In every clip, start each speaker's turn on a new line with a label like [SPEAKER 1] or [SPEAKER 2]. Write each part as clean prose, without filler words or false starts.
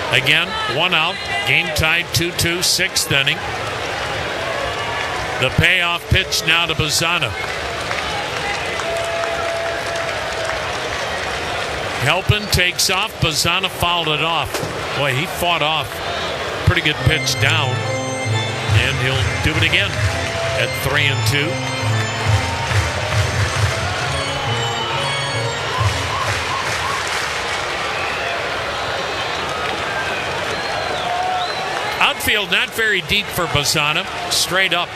[SPEAKER 1] Again, one out. Game tied 2-2, sixth inning. The payoff pitch now to Bazzana. Helpin takes off. Bazzana fouled it off. Boy, he fought off. Pretty good pitch down. And he'll do it again at 3-2. Outfield not very deep for Bazzana. Straight up.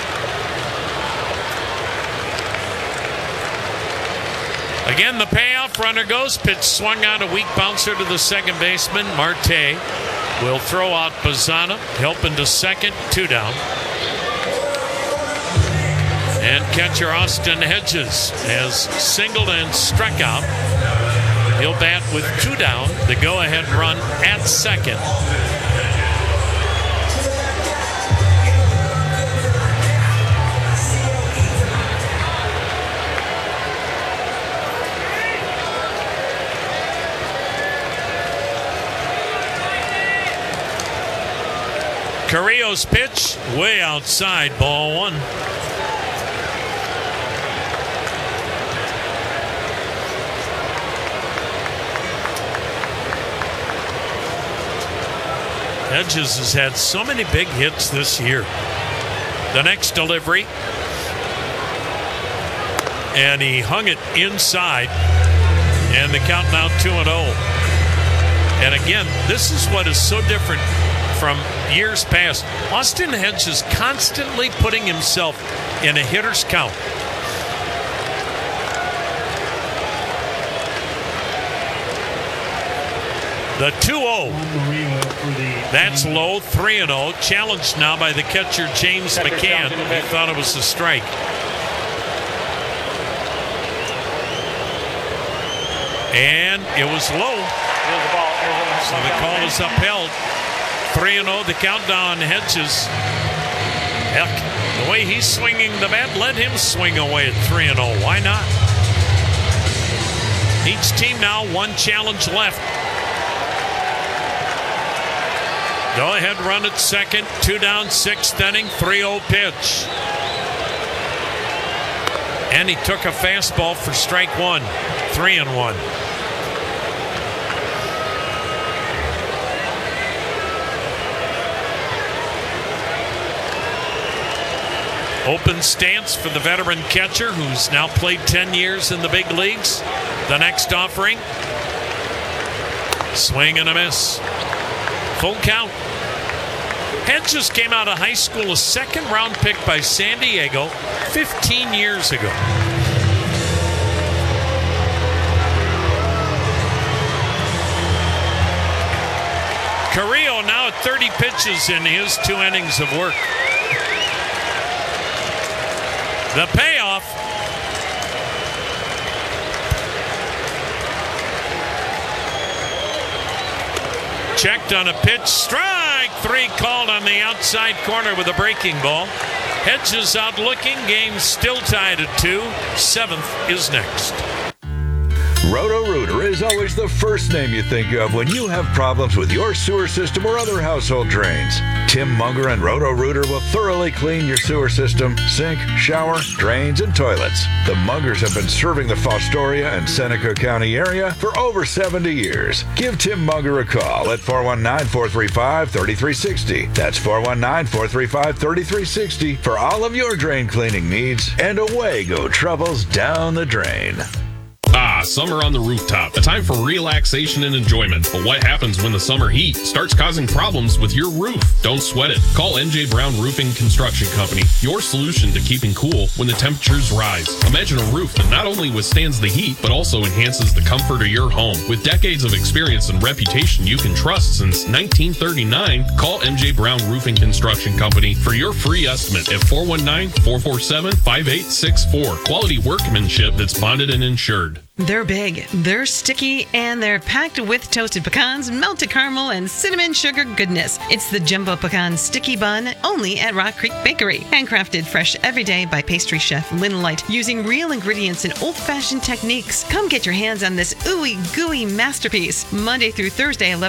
[SPEAKER 1] Again, the payoff. Runner goes. Pitch swung on, a weak bouncer to the second baseman. Marte will throw out Bazzana. Helping to second. 2 down. And catcher Austin Hedges has singled and struck out. He'll bat with 2 down. The go-ahead run at second. Carrillo's pitch, way outside, ball 1. Hedges has had so many big hits this year. The next delivery, and he hung it inside, and the count now 2-0. And again, this is what is so different from years past. Austin Hedges constantly putting himself in a hitter's count. The 2-0. That's low. 3-0. Challenged now by the catcher James McCann. He thought it was a strike. And it was low. So the call is upheld. 3-0, the countdown. Hedges. Heck, the way he's swinging the bat, let him swing away at 3-0. Why not? Each team now one challenge left. Go ahead, run at second. 2 down, 6th inning, 3-0 pitch. And he took a fastball for strike 1. 3-1. Open stance for the veteran catcher who's now played 10 years in the big leagues. The next offering. Swing and a miss. Full count. Hedges came out of high school a second-round pick by San Diego 15 years ago. Carrillo now at 30 pitches in his 2 innings of work. The payoff. Checked on a pitch. Strike 3 called on the outside corner with a breaking ball. Hedges out looking. Game still tied at 2. 7th is next.
[SPEAKER 2] Roto-Rooter is always the first name you think of when you have problems with your sewer system or other household drains. Tim Munger and Roto-Rooter will thoroughly clean your sewer system, sink, shower, drains, and toilets. The Mungers have been serving the Fostoria and Seneca County area for over 70 years. Give Tim Munger a call at 419-435-3360. That's 419-435-3360 for all of your drain cleaning needs, and away go troubles down the drain.
[SPEAKER 3] Summer on the rooftop, a time for relaxation and enjoyment. But what happens when the summer heat starts causing problems with your roof? Don't sweat it. Call MJ Brown Roofing Construction Company, your solution to keeping cool when the temperatures rise. Imagine a roof that not only withstands the heat, but also enhances the comfort of your home. With decades of experience and reputation you can trust since 1939, call MJ Brown Roofing Construction Company for your free estimate at 419-447-5864. Quality workmanship that's bonded and insured.
[SPEAKER 4] They're big, they're sticky, and they're packed with toasted pecans, melted caramel, and cinnamon sugar goodness. It's the Jumbo Pecan Sticky Bun, only at Rock Creek Bakery. Handcrafted fresh every day by pastry chef Lynn Light, using real ingredients and old-fashioned techniques. Come get your hands on this ooey gooey masterpiece. Monday through Thursday, 11